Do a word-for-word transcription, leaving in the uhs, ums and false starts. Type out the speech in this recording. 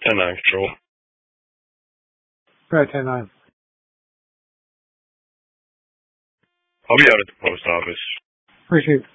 ten nine control. Right, ten nine. I'll be out at the post office. Appreciate it.